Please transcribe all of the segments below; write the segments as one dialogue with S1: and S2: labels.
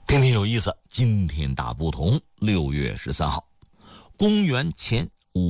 S1: 听听有意思。今天大不同，6月13号，公元前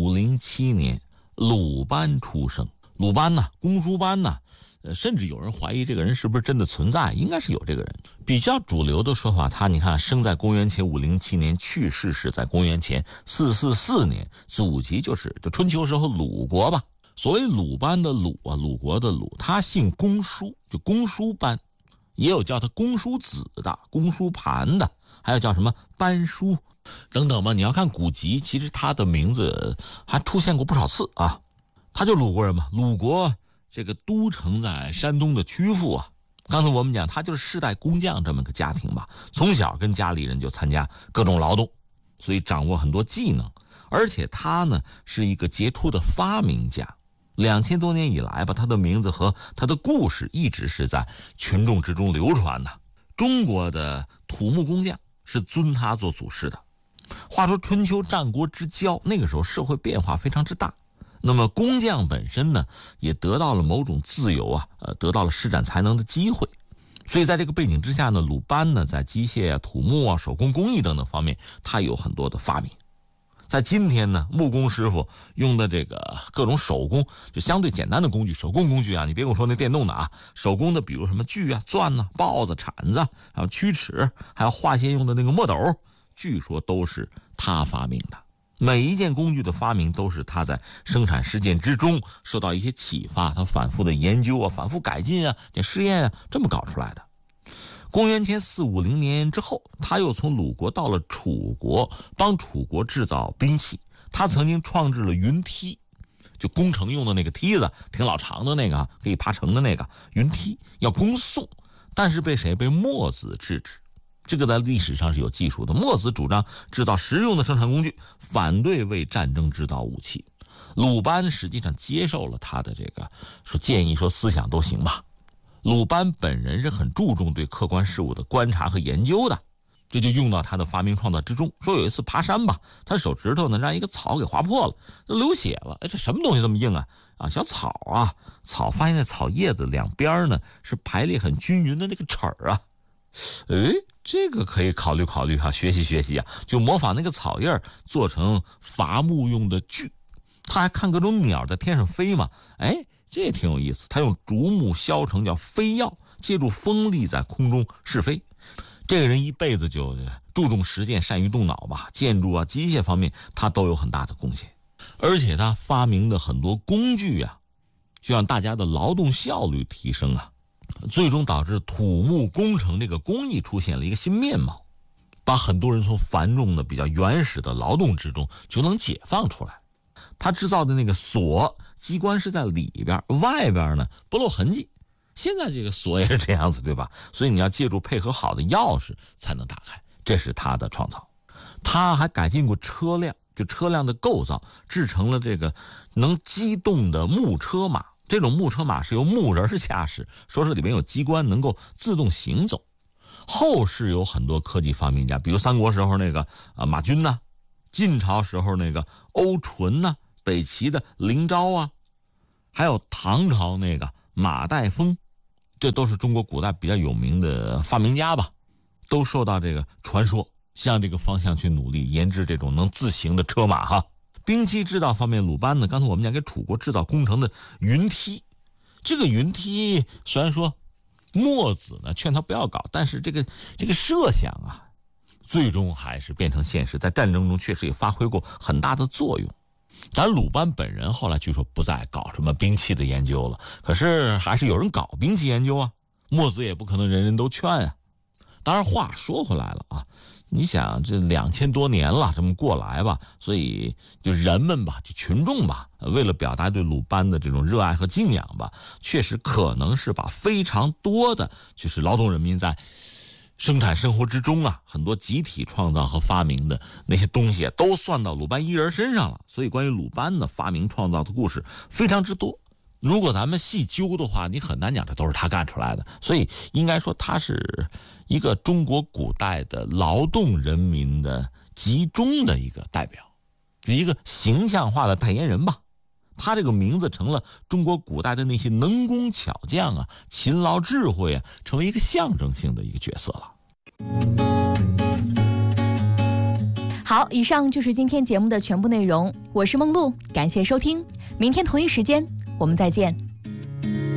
S1: 507年，鲁班出生。鲁班呢，公输班呢，甚至有人怀疑这个人是不是真的存在，应该是有这个人。比较主流的说法，他你看生在公元前507年，去世是在公元前444年，祖籍就春秋时候鲁国吧。所谓鲁班的鲁啊，鲁国的鲁，他姓公输，就公输班。也有叫他公输子的，公输盘的，还有叫什么班叔等等吧。你要看古籍，其实他的名字还出现过不少次啊。他就鲁国人嘛，鲁国这个都城在山东的曲阜啊。刚才我们讲，他就是世代工匠这么个家庭吧，从小跟家里人就参加各种劳动，所以掌握很多技能。而且他呢是一个杰出的发明家。2000多年以来吧，他的名字和他的故事一直是在群众之中流传的。中国的土木工匠是尊他做祖师的。话说春秋战国之交，那个时候社会变化非常之大，那么工匠本身呢也得到了某种自由啊，得到了施展才能的机会。所以在这个背景之下呢，鲁班呢在机械啊、土木啊、手工工艺等等方面，他有很多的发明。在今天呢，木工师傅用的这个各种手工就相对简单的工具，手工工具啊，你别跟我说那电动的啊，手工的比如什么锯啊、钻啊、刨子、铲子，还有曲尺，还有化纤用的那个墨斗，据说都是他发明的。每一件工具的发明都是他在生产实践之中受到一些启发，他反复的研究啊、反复改进啊、试验啊，这么搞出来的。公元前450年之后，他又从鲁国到了楚国，帮楚国制造兵器。他曾经创制了云梯，就攻城用的那个梯子，挺老长的那个，可以爬城的那个云梯，要攻宋，但是被谁？被墨子制止。这个在历史上是有记述的。墨子主张制造实用的生产工具，反对为战争制造武器。鲁班实际上接受了他的这个建议，说思想都行吧。鲁班本人是很注重对客观事物的观察和研究的，这就用到他的发明创造之中。说有一次爬山吧，他手指头呢让一个草给划破了，流血了。这什么东西这么硬啊？小草啊，草发现这草叶子两边呢是排列很均匀的那个齿儿啊。这个可以考虑考虑啊，学习学习啊，就模仿那个草叶做成伐木用的锯。他还看各种鸟在天上飞嘛，这也挺有意思。他用竹木削成叫飞药，借助风力在空中试飞。这个人一辈子就注重实践，善于动脑吧，建筑啊、机械方面他都有很大的贡献。而且他发明的很多工具啊，就让大家的劳动效率提升啊，最终导致土木工程这个工艺出现了一个新面貌，把很多人从繁重的比较原始的劳动之中就能解放出来。他制造的那个锁机关是在里边，外边呢不露痕迹。现在这个锁也是这样子，对吧？所以你要借助配合好的钥匙才能打开，这是他的创造。他还改进过车辆，就车辆的构造，制成了这个能机动的木车马。这种木车马是由木人驾驶，说是里面有机关能够自动行走。后世有很多科技发明家，比如三国时候那个马均呐，晋朝时候那个欧纯呐，北齐的凌昭啊，还有唐朝那个马岱峰，这都是中国古代比较有名的发明家吧，都受到这个传说，向这个方向去努力研制这种能自行的车马哈。兵器制造方面，鲁班呢，刚才我们讲给楚国制造工程的云梯，这个云梯虽然说墨子呢劝他不要搞，但是这个设想啊，最终还是变成现实，在战争中确实也发挥过很大的作用。但鲁班本人后来据说不再搞什么兵器的研究了，可是还是有人搞兵器研究啊，墨子也不可能人人都劝啊。当然话说回来了啊，你想这2000多年了这么过来吧，所以就人们吧，就群众吧，为了表达对鲁班的这种热爱和敬仰吧，确实可能是把非常多的就是劳动人民在生产生活之中啊，很多集体创造和发明的那些东西都算到鲁班一人身上了。所以关于鲁班的发明创造的故事非常之多，如果咱们细究的话，你很难讲这都是他干出来的。所以应该说他是一个中国古代的劳动人民的集中的一个代表，一个形象化的代言人吧。他这个名字成了中国古代的那些能工巧匠啊、勤劳智慧啊，成为一个象征性的一个角色了。
S2: 好，以上就是今天节目的全部内容，我是梦露，感谢收听，明天同一时间我们再见。